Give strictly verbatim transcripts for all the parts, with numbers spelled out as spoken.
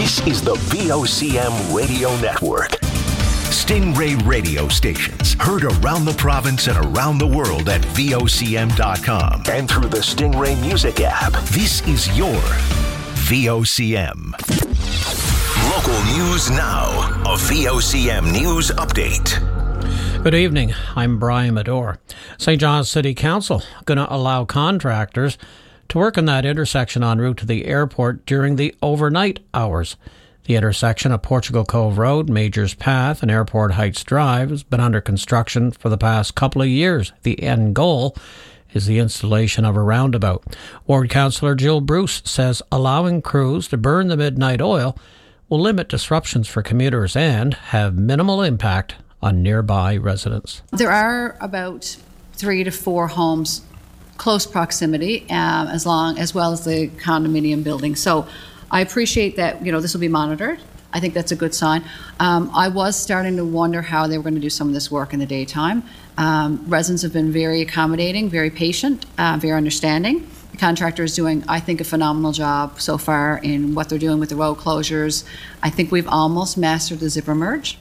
This is the V O C M Radio Network. Stingray radio stations heard around the province and around the world at V O C M dot com and through the Stingray Music app. This is your V O C M. Local news now. A V O C M News Update. Good evening. I'm Brian Medore. Saint John's City Council going to allow contractors to work on that intersection en route to the airport during the overnight hours. The intersection of Portugal Cove Road, Majors Path, and Airport Heights Drive has been under construction for the past couple of years. The end goal is the installation of a roundabout. Ward Councillor Jill Bruce says allowing crews to burn the midnight oil will limit disruptions for commuters and have minimal impact on nearby residents. There are about three to four homes close proximity, um, as long as well as the condominium building. So I appreciate that, you know, this will be monitored. I think that's a good sign. Um, I was starting to wonder how they were going to do some of this work in the daytime. Um, residents have been very accommodating, very patient, uh, very understanding. The contractor is doing, I think, a phenomenal job so far in what they're doing with the road closures. I think we've almost mastered the zipper merge.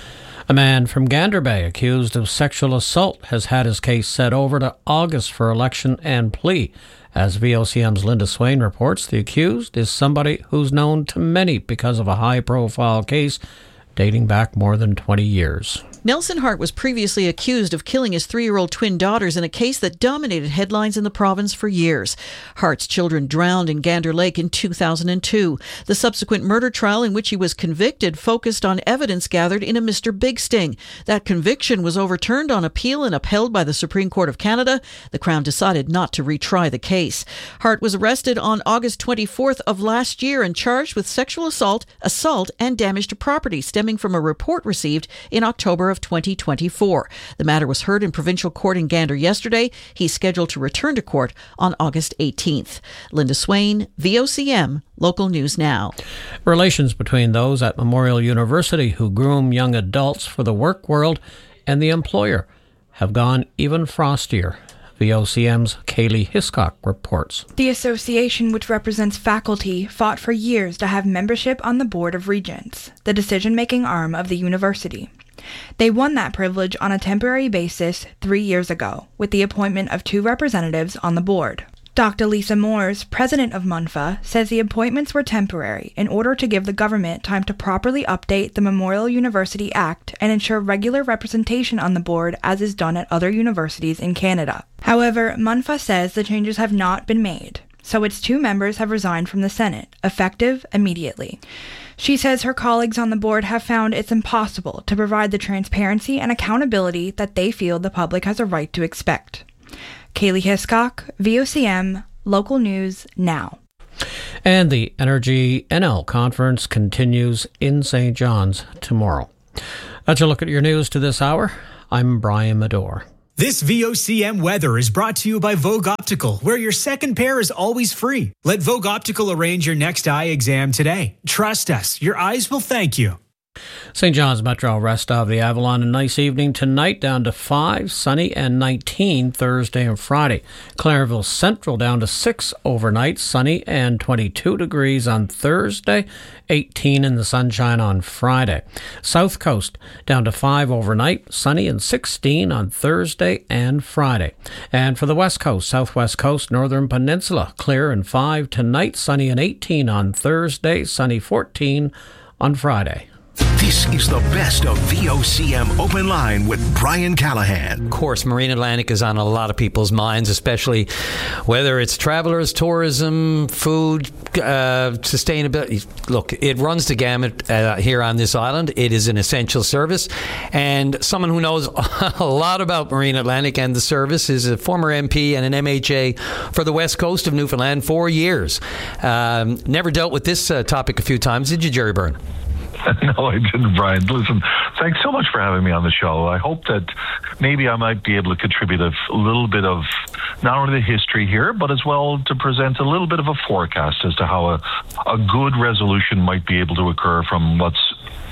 A man from Gander Bay accused of sexual assault has had his case set over to August for election and plea. As V O C M's Linda Swain reports, the accused is somebody who's known to many because of a high-profile case dating back more than twenty years. Nelson Hart was previously accused of killing his three-year-old twin daughters in a case that dominated headlines in the province for years. Hart's children drowned in Gander Lake in two thousand two. The subsequent murder trial in which he was convicted focused on evidence gathered in a Mister Big Sting. That conviction was overturned on appeal and upheld by the Supreme Court of Canada. The Crown decided not to retry the case. Hart was arrested on August twenty-fourth of last year and charged with sexual assault, assault, and damage to property stemming from a report received in October of twenty twenty-four. The matter was heard in provincial court in Gander yesterday. He's scheduled to return to court on August eighteenth. Linda Swain, V O C M, Local News Now. Relations between those at Memorial University who groom young adults for the work world and the employer have gone even frostier. V O C M's Kaylee Hiscock reports. The association, which represents faculty, fought for years to have membership on the Board of Regents, the decision-making arm of the university. They won that privilege on a temporary basis three years ago, with the appointment of two representatives on the board. Doctor Lisa Moores, president of MUNFA, says the appointments were temporary in order to give the government time to properly update the Memorial University Act and ensure regular representation on the board as is done at other universities in Canada. However, MUNFA says the changes have not been made, so its two members have resigned from the Senate, effective immediately. She says her colleagues on the board have found it's impossible to provide the transparency and accountability that they feel the public has a right to expect. Kaylee Hiscock, V O C M, Local News Now. And the Energy N L conference continues in Saint John's tomorrow. That's a look at your news to this hour. I'm Brian Medore. This V O C M weather is brought to you by Vogue Optical, where your second pair is always free. Let Vogue Optical arrange your next eye exam today. Trust us, your eyes will thank you. Saint John's Metro, rest of the Avalon, a nice evening tonight, down to five, sunny, and nineteen Thursday and Friday. Clareville Central down to six overnight, sunny, and twenty-two degrees on Thursday, eighteen in the sunshine on Friday. South Coast down to five overnight, sunny, and sixteen on Thursday and Friday. And for the West Coast, Southwest Coast, Northern Peninsula, clear and five tonight, sunny and eighteen on Thursday, sunny fourteen on Friday. This is the best of V O C M Open Line with Brian Callahan. Of course, Marine Atlantic is on a lot of people's minds, especially whether it's travelers, tourism, food, uh, sustainability. Look, it runs the gamut uh, here on this island. It is an essential service. And someone who knows a lot about Marine Atlantic and the service is a former M P and an M H A for the west coast of Newfoundland for years. Um, never dealt with this uh, topic a few times, did you, Jerry Byrne? No, I didn't, Brian. Listen, thanks so much for having me on the show. I hope that maybe I might be able to contribute a little bit of not only the history here, but as well to present a little bit of a forecast as to how a, a good resolution might be able to occur from what's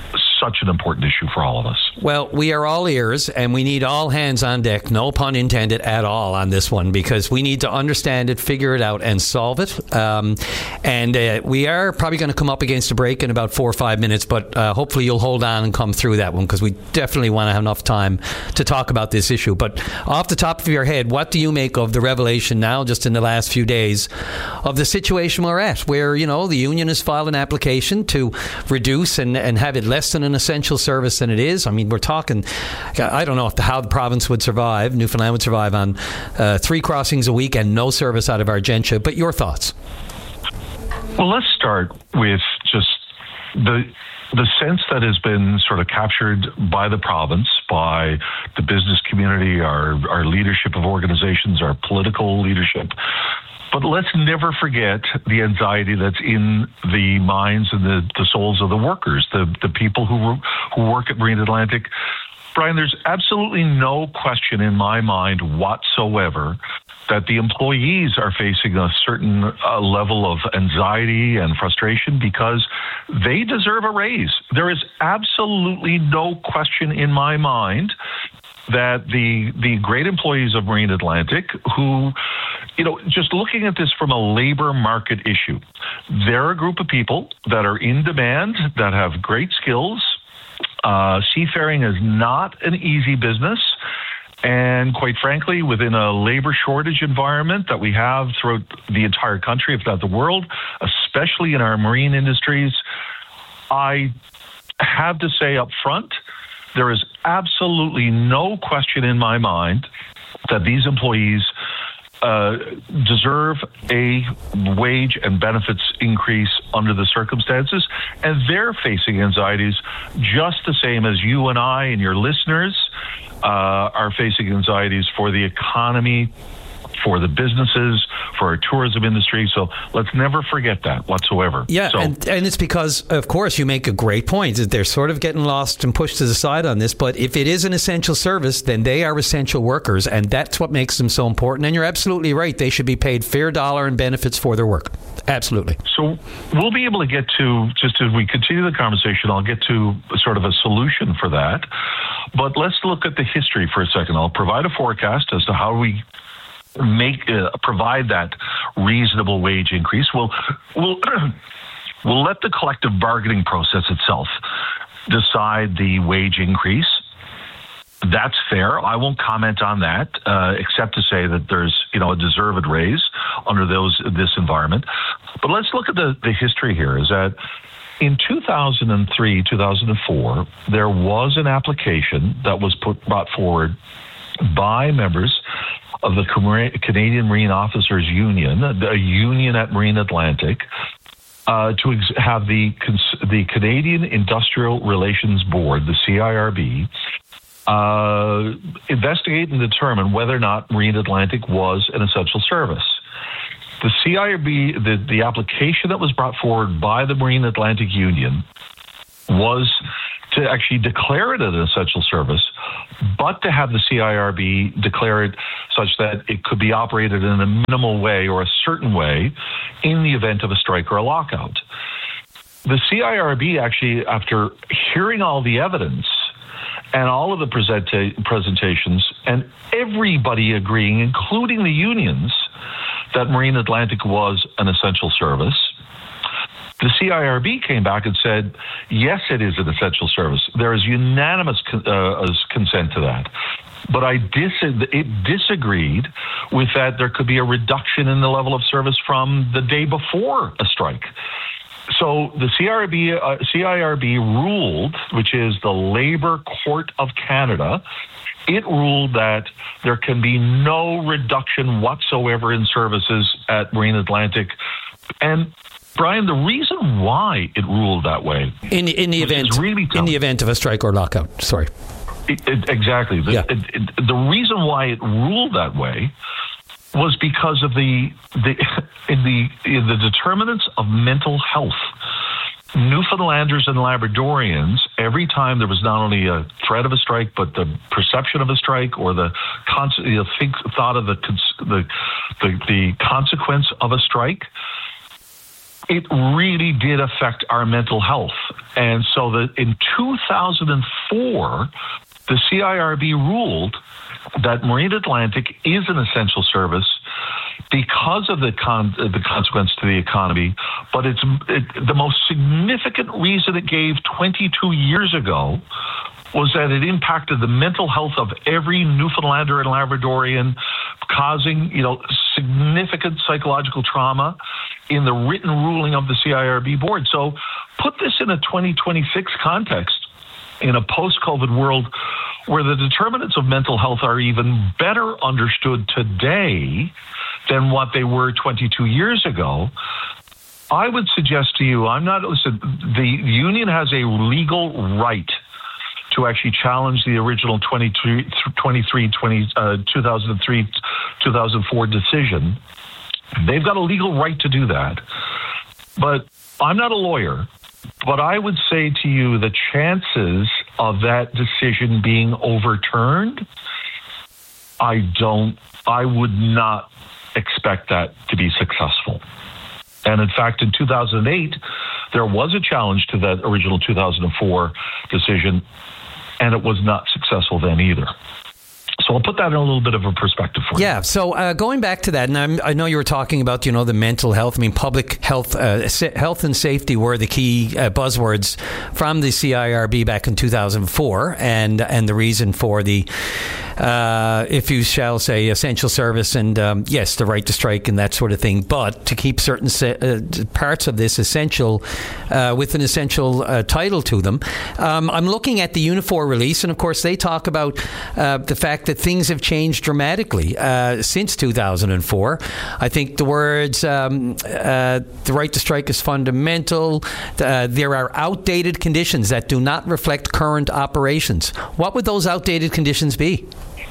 such an important issue for all of us. Well, we are all ears, and we need all hands on deck, no pun intended at all on this one, because we need to understand it, figure it out, and solve it. Um, and uh, we are probably going to come up against a break in about four or five minutes, but uh, hopefully you'll hold on and come through that one, because we definitely want to have enough time to talk about this issue. But off the top of your head, what do you make of the revelation now, just in the last few days, of the situation we're at, where, you know, the union has filed an application to reduce and, and have it less than an essential service than it is? I mean, we're talking, I don't know if the, how the province would survive, Newfoundland would survive on uh, three crossings a week and no service out of Argentia. But your thoughts? Well, let's start with just the the sense that has been sort of captured by the province, by the business community, our, our leadership of organizations, our political leadership. But let's never forget the anxiety that's in the minds and the, the souls of the workers, the, the people who who work at Marine Atlantic. Brian, there's absolutely no question in my mind whatsoever that the employees are facing a certain uh, level of anxiety and frustration because they deserve a raise. There is absolutely no question in my mind that the the great employees of Marine Atlantic who, you know, just looking at this from a labor market issue, they're a group of people that are in demand, that have great skills. Uh, seafaring is not an easy business. And quite frankly, within a labor shortage environment that we have throughout the entire country, if not the world, especially in our marine industries, I have to say up front, there is absolutely no question in my mind that these employees uh, deserve a wage and benefits increase under the circumstances, and they're facing anxieties just the same as you and I and your listeners uh, are facing anxieties for the economy, for the businesses, for our tourism industry. So let's never forget that whatsoever. Yeah, so, and, and it's because, of course, you make a great point. They're sort of getting lost and pushed to the side on this. But if it is an essential service, then they are essential workers, and that's what makes them so important. And you're absolutely right. They should be paid fair dollar and benefits for their work. Absolutely. So we'll be able to get to, just as we continue the conversation, I'll get to sort of a solution for that. But let's look at the history for a second. I'll provide a forecast as to how we make uh, provide that reasonable wage increase. We'll we'll we'll let the collective bargaining process itself decide the wage increase. That's fair. I won't comment on that, uh, except to say that there's, you know, a deserved raise under those this environment. But let's look at the, the history here. Is that in two thousand three, two thousand four, there was an application that was put brought forward by members of the Canadian Marine Officers Union, a union at Marine Atlantic, uh, to ex- have the the Canadian Industrial Relations Board, the C I R B, uh, investigate and determine whether or not Marine Atlantic was an essential service. The C I R B, the, the application that was brought forward by the Marine Atlantic Union was to actually declare it an essential service, but to have the C I R B declare it such that it could be operated in a minimal way or a certain way in the event of a strike or a lockout. The C I R B actually, after hearing all the evidence and all of the presenta- presentations and everybody agreeing, including the unions, that Marine Atlantic was an essential service, the C I R B came back and said, yes, it is an essential service. There is unanimous con- uh, consent to that. But I dis- it disagreed with that there could be a reduction in the level of service from the day before a strike. So the C I R B, uh, C I R B ruled, which is the Labour Court of Canada, it ruled that there can be no reduction whatsoever in services at Marine Atlantic. And Brian, the reason why it ruled that way in in the event really in the event of a strike or lockout. Sorry, it, it, exactly. The, yeah. it, it, the reason why it ruled that way was because of the the in the in the determinants of mental health. Newfoundlanders and Labradorians, every time there was not only a threat of a strike, but the perception of a strike or the con- you know, think, thought of the, the the the consequence of a strike, it really did affect our mental health. And so that in two thousand four, the C I R B ruled that Marine Atlantic is an essential service because of the con- the consequence to the economy, but it's it, the most significant reason it gave twenty-two years ago was that it impacted the mental health of every Newfoundlander and Labradorian, causing, you know, significant psychological trauma in the written ruling of the C I R B board. So put this in a twenty twenty-six context, in a post-COVID world where the determinants of mental health are even better understood today than what they were twenty-two years ago. I would suggest to you, I'm not, listen, the union has a legal right to actually challenge the original twenty-three, twenty-three, twenty, uh, two thousand three, two thousand four decision. They've got a legal right to do that. But I'm not a lawyer, but I would say to you the chances of that decision being overturned, I don't, I would not expect that to be successful. And in fact, in two thousand eight, there was a challenge to that original two thousand four decision, and it was not successful then either. So I'll put that in a little bit of a perspective for yeah, you. Yeah, so uh, going back to that, and I'm, I know you were talking about, you know, the mental health. I mean, public health, uh, health and safety were the key uh, buzzwords from the C I R B back in two thousand four, and and the reason for the, uh, if you shall say, essential service, and um, yes, the right to strike and that sort of thing, but to keep certain se- uh, parts of this essential uh, with an essential uh, title to them. Um, I'm looking at the Unifor release, and of course, they talk about uh, the fact that things have changed dramatically uh, since two thousand four. I think the words um, uh, the right to strike is fundamental. Uh, there are outdated conditions that do not reflect current operations. What would those outdated conditions be?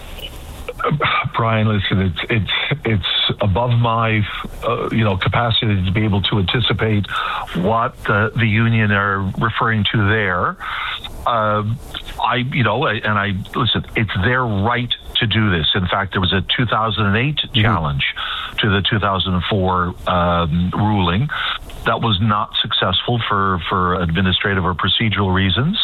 Uh, Brian, listen, it's it's it's above my uh, you know capacity to be able to anticipate what uh, the union are referring to there. Uh, I, you know, and I listen. It's their right to do this. In fact, there was a two thousand eight mm-hmm. challenge to the two thousand four um, ruling that was not successful for for administrative or procedural reasons.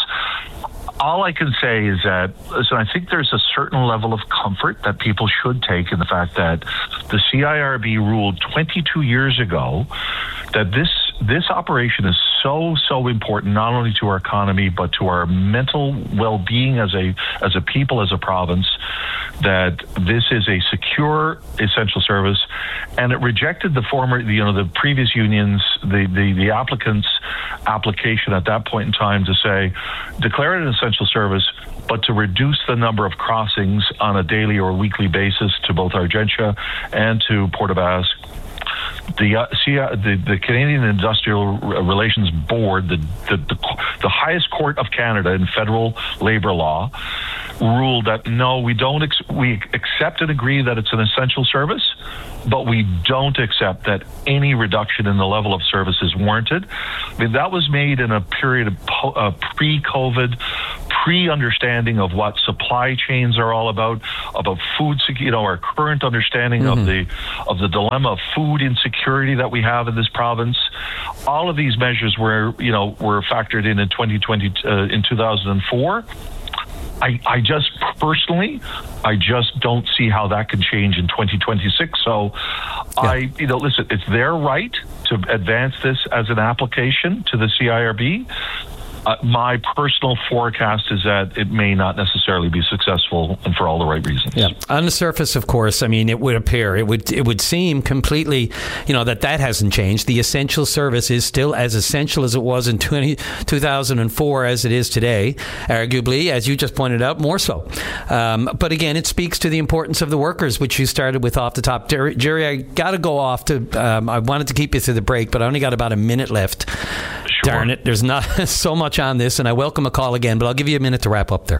All I can say is that, listen, I think there's a certain level of comfort that people should take in the fact that the C I R B ruled twenty-two years ago that this this operation is so, so important, not only to our economy, but to our mental well-being as a as a people, as a province, that this is a secure essential service. And it rejected the former, you know, the previous unions, the, the, the applicants' application at that point in time to say, declare it an essential service, but to reduce the number of crossings on a daily or weekly basis to both Argentia and to Port aux Basques. The, uh, C I, the the Canadian Industrial Relations Board, the, the the the highest court of Canada in federal labor law, ruled that no, we don't ex- we accept and agree that it's an essential service, but we don't accept that any reduction in the level of service is warranted. I mean, that was made in a period of po- uh, pre-COVID, pre-understanding of what supply chains are all about, about food, you know, our current understanding mm-hmm. of the of the dilemma of food insecurity that we have in this province. All of these measures were, you know, were factored in in twenty twenty, uh, in two thousand four. I, I just personally, I just don't see how that can change in twenty twenty-six. So, yeah. I, you know, listen, it's their right to advance this as an application to the C I R B. Uh, my personal forecast is that it may not necessarily be successful, and for all the right reasons. Yeah. On the surface, of course, I mean, it would appear, it would it would seem completely, you know, that that hasn't changed. The essential service is still as essential as it was in two thousand four as it is today, arguably, as you just pointed out, more so. Um, but again, it speaks to the importance of the workers, which you started with off the top. Jerry, Jerry I got to go off to, um, I wanted to keep you through the break, but I only got about a minute left. Sure. Darn it, there's not so much on this, and I welcome a call again, but I'll give you a minute to wrap up there.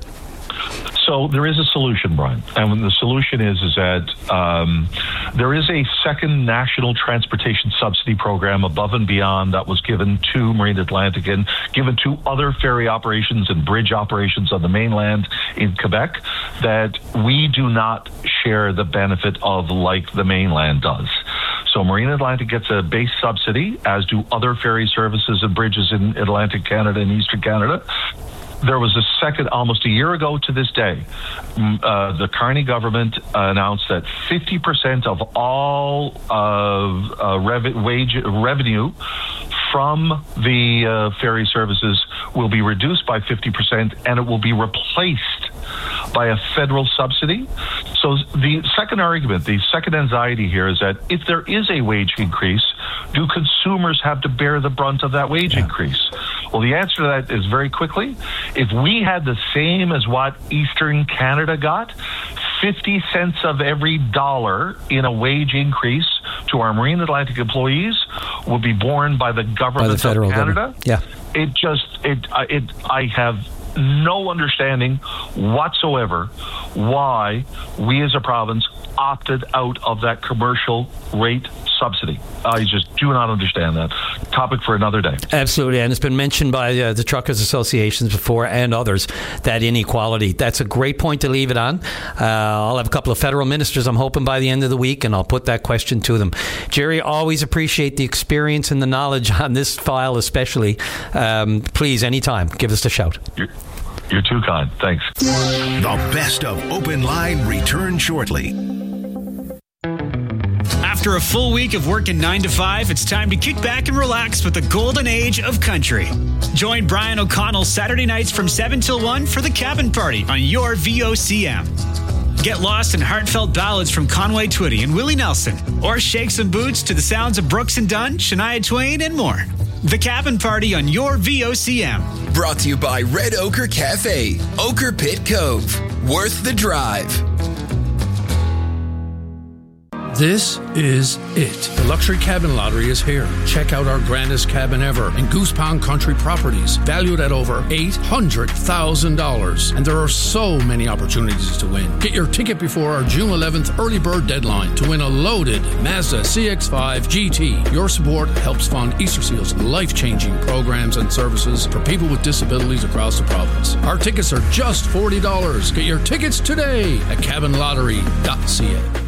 So there is a solution, Brian, and the solution is is that um, there is a second national transportation subsidy program above and beyond that was given to Marine Atlantic and given to other ferry operations and bridge operations on the mainland in Quebec that we do not share the benefit of like the mainland does. So Marine Atlantic gets a base subsidy, as do other ferry services and bridges in Atlantic Canada and Eastern Canada. There was a second, almost a year ago to this day, uh, the Carney government announced that fifty percent of all uh, uh, rev- wage revenue from the uh, ferry services will be reduced by fifty percent, and it will be replaced by a federal subsidy. So the second argument, the second anxiety here is that if there is a wage increase, do consumers have to bear the brunt of that wage yeah. increase? Well, the answer to that is very quickly. If we had the same as what Eastern Canada got, fifty cents of every dollar in a wage increase to our Marine Atlantic employees will be borne by the government by the federal of Canada. Government. Yeah. It just, it, it, I have no understanding whatsoever why we as a province opted out of that commercial rate subsidy. I just do not understand that. Topic for another day. Absolutely, and it's been mentioned by uh, the truckers associations before and others, that inequality. That's a great point to leave it on. Uh, I'll have a couple of federal ministers, I'm hoping, by the end of the week, and I'll put that question to them. Jerry, always appreciate the experience and the knowledge on this file especially. Um, please, anytime, give us a shout. You're, you're too kind. Thanks. The best of Open Line returns shortly. After a full week of working nine to five, it's time to kick back and relax with the golden age of country. Join Brian O'Connell Saturday nights from seven till one for the Cabin Party on your V O C M. Get lost in heartfelt ballads from Conway Twitty and Willie Nelson, or shake some boots to the sounds of Brooks and Dunn, Shania Twain, and more. The Cabin Party on your V O C M. Brought to you by Red Ochre Cafe, Ochre Pit Cove. Worth the drive. This is it. The Luxury Cabin Lottery is here. Check out our grandest cabin ever in Goose Pond Country Properties, valued at over eight hundred thousand dollars. And there are so many opportunities to win. Get your ticket before our June eleventh early bird deadline to win a loaded Mazda C X five G T. Your support helps fund Easter Seal's life-changing programs and services for people with disabilities across the province. Our tickets are just forty dollars. Get your tickets today at cabin lottery dot c a.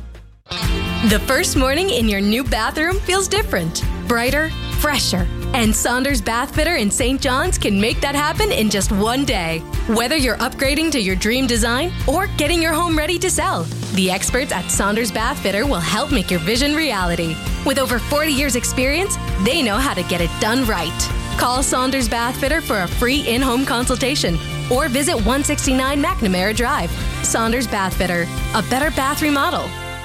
The first morning in your new bathroom feels different, brighter, fresher. And Saunders Bath Fitter in Saint John's can make that happen in just one day. Whether you're upgrading to your dream design or getting your home ready to sell, the experts at Saunders Bath Fitter will help make your vision reality. With over forty years experience, they know how to get it done right. Call Saunders Bath Fitter for a free in-home consultation or visit one sixty-nine McNamara Drive. Saunders Bath Fitter, a better bath remodel.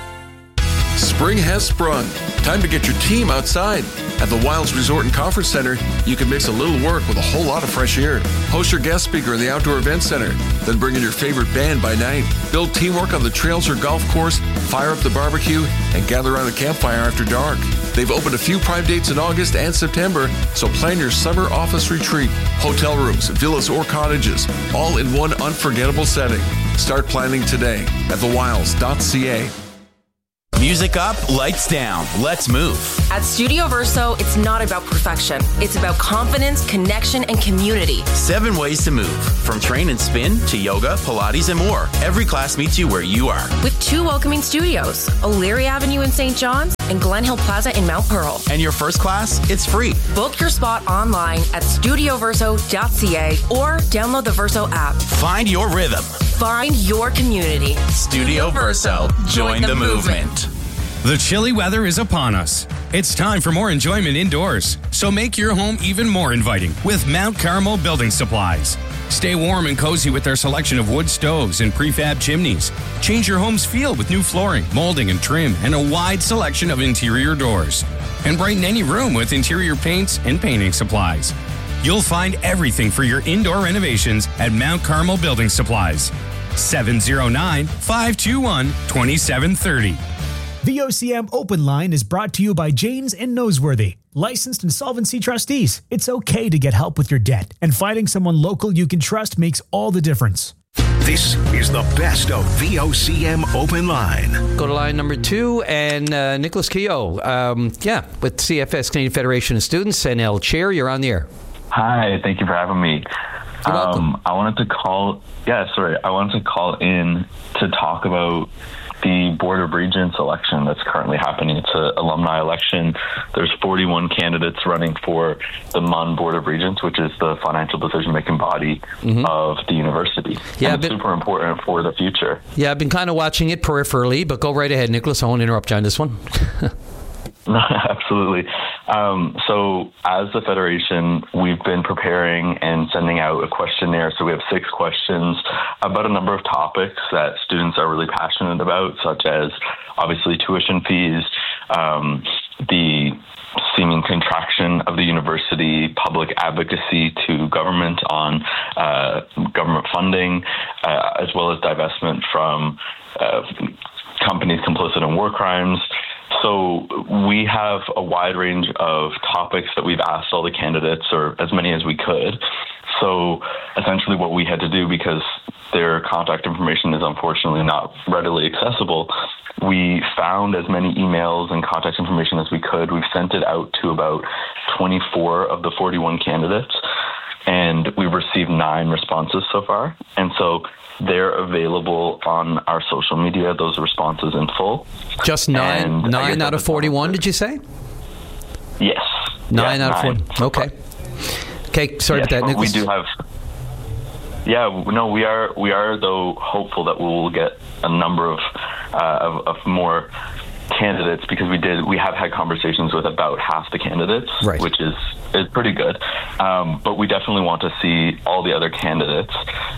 Spring has sprung. Time to get your team outside. At the Wilds Resort and Conference Center, you can mix a little work with a whole lot of fresh air. Host your guest speaker in the Outdoor Event Center. Then bring in your favorite band by night. Build teamwork on the trails or golf course, fire up the barbecue, and gather around the campfire after dark. They've opened a few prime dates in August and September, so plan your summer office retreat. Hotel rooms, villas, or cottages, all in one unforgettable setting. Start planning today at the wilds dot c a. Music up, lights down. Let's move. At Studio Verso, it's not about perfection. It's about confidence, connection, and community. Seven ways to move. From train and spin to yoga, Pilates, and more. Every class meets you where you are. With two welcoming studios, O'Leary Avenue in Saint John's and Glen Hill Plaza in Mount Pearl. And your first class, it's free. Book your spot online at studio verso dot c a or download the Verso app. Find your rhythm. Find your community. Studio Verso. Join, Join the, the movement. movement. The chilly weather is upon us. It's time for more enjoyment indoors. So make your home even more inviting with Mount Carmel Building Supplies. Stay warm and cozy with their selection of wood stoves and prefab chimneys. Change your home's feel with new flooring, molding and trim, and a wide selection of interior doors. And brighten any room with interior paints and painting supplies. You'll find everything for your indoor renovations at Mount Carmel Building Supplies. seven oh nine, five two one, two seven three oh. V O C M Open Line is brought to you by Janes and Noseworthy, licensed insolvency trustees. It's okay to get help with your debt, and finding someone local you can trust makes all the difference. This is the best of V O C M Open Line. Go to line number two, and uh, Nicholas Keogh, um, yeah, with C F S, Canadian Federation of Students, N L Chair. You're on the air. Hi, thank you for having me. You're welcome. Um, I wanted to call, yeah, sorry, I wanted to call in to talk about the Board of Regents election that's currently happening. It's an alumni election. There's forty-one candidates running for the M U N Board of Regents, which is the financial decision-making body mm-hmm. of the university. Yeah, and it's been, super important for the future. Yeah, I've been kind of watching it peripherally, but go right ahead, Nicholas. I won't interrupt you on this one. Absolutely. Um, so as the Federation, we've been preparing and sending out a questionnaire. So we have six questions about a number of topics that students are really passionate about, such as obviously tuition fees, um, the seeming contraction of the university, public advocacy to government on uh, government funding, uh, as well as divestment from uh, companies complicit in war crimes. So we have a wide range of topics that we've asked all the candidates, or as many as we could. So essentially what we had to do, because their contact information is unfortunately not readily accessible, we found as many emails and contact information as we could. We've sent it out to about twenty-four of the forty-one candidates, and we've received nine responses so far. And so they're available on our social media, those responses in full. Just nine, and nine out of forty-one, did you say? Yes. Nine yeah, out nine. of forty. Okay. Okay, sorry yes, about that, Nicholas. We do have... Yeah, no, we are, we are though, hopeful that we will get a number of, uh, of, of more candidates, because we did we have had conversations with about half the candidates, right. which is, is pretty good. Um, but we definitely want to see all the other candidates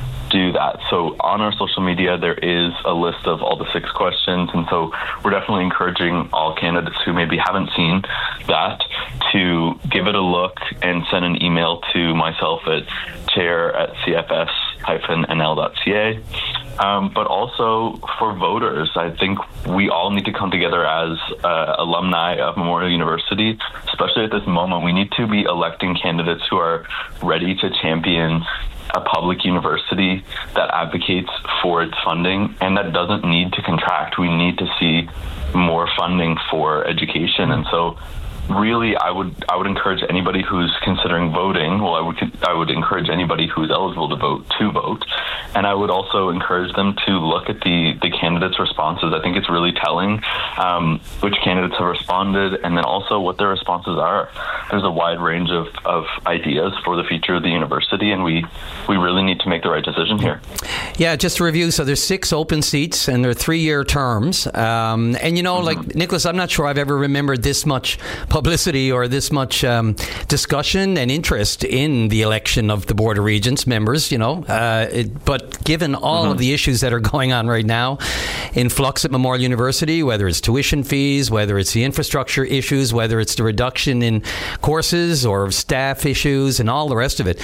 do that. So on our social media, there is a list of all the six questions. And so we're definitely encouraging all candidates who maybe haven't seen that to give it a look and send an email to myself at chair at c f s dash n l dot c a. Um, but also for voters, I think we all need to come together as uh, alumni of Memorial University, especially at this moment. We need to be electing candidates who are ready to champion a public university that advocates for its funding and that doesn't need to contract. We need to see more funding for education. And so really, I would I would encourage anybody who's considering voting, well, I would I would encourage anybody who's eligible to vote to vote. And I would also encourage them to look at the, the candidates' responses. I think it's really telling um, which candidates have responded, and then also what their responses are. There's a wide range of, of ideas for the future of the university, and we, we really need to make the right decision here. Yeah, just to review, so there's six open seats, and they're three-year terms. Um, and, you know, mm-hmm. like, Nicholas, I'm not sure I've ever remembered this much publicity or this much um, discussion and interest in the election of the Board of Regents members, you know. Uh, it, but given all mm-hmm. of the issues that are going on right now in flux at Memorial University, whether it's tuition fees, whether it's the infrastructure issues, whether it's the reduction in courses or staff issues and all the rest of it,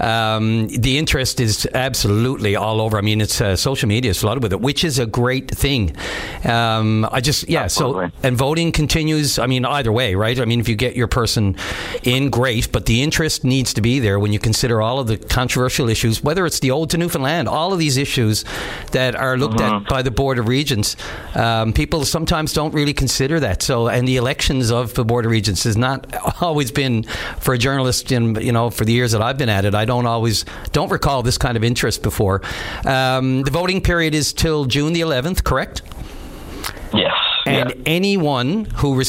um, the interest is absolutely all over. I mean, it's uh, social media is flooded with it, which is a great thing. Um, I just, yeah, Absolutely. so, and voting continues, I mean, either way, right? I mean, if you get your person in, great, but the interest needs to be there when you consider all of the controversial issues, whether it's the Ode to Newfoundland, all of these issues that are looked mm-hmm. at by the Board of Regents. Um, people sometimes don't really consider that. So, and the elections of the Board of Regents has not always been, for a journalist, in, you know, for the years that I've been at it, I don't always, don't recall this kind of interest before. Um, the voting period is till June the eleventh, correct? Yes. And yeah. anyone who